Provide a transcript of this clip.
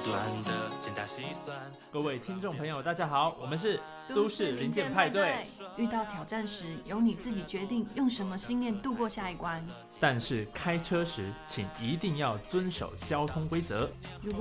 断的精打细算。 各位听众朋友，大家好，我们是都市零件派对。 遇到挑战时，由你自己决定用什么信念度过下一关。 但是开车时，请一定要遵守交通规则。 如果